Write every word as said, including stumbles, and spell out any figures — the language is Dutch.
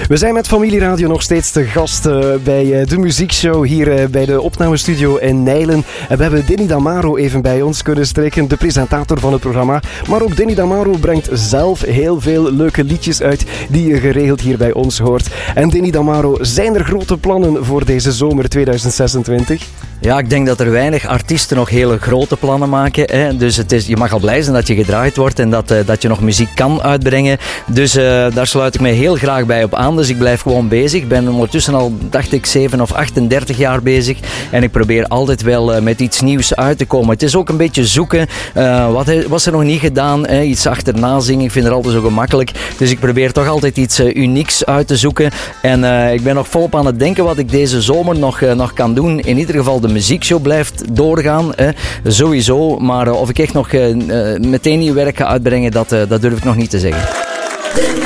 We zijn met Familie Radio nog steeds te gast uh, bij uh, de muziekshow hier uh, bij de opnamestudio in Nijlen. En we hebben Denny Damaro even bij ons kunnen spreken, de presentator van het programma. Maar ook Denny Damaro brengt zelf heel veel leuke liedjes uit die je geregeld hier bij ons hoort. En Denny Damaro, zijn er grote plannen voor deze zomer tweeduizend zesentwintig? Ja, ik denk dat er weinig artiesten nog hele grote plannen maken. Hè. Dus het is, je mag al blij zijn dat je gedraaid wordt en dat, uh, dat je nog muziek kan uitbrengen. Dus uh, daar sluit ik me heel graag bij op aan. Dus ik blijf gewoon bezig. Ik ben ondertussen al, dacht ik, zeven of achtendertig jaar bezig. En ik probeer altijd wel uh, met iets nieuws uit te komen. Het is ook een beetje zoeken. Uh, wat he, was er nog niet gedaan? Hè? Iets achterna zingen. Ik vind het altijd zo gemakkelijk. Dus ik probeer toch altijd iets uh, unieks uit te zoeken. En uh, ik ben nog volop aan het denken wat ik deze zomer nog, uh, nog kan doen. In ieder geval de muziekshow blijft doorgaan. Hè? Sowieso. Maar uh, of ik echt nog uh, uh, meteen nieuw werk ga uitbrengen, dat, uh, dat durf ik nog niet te zeggen.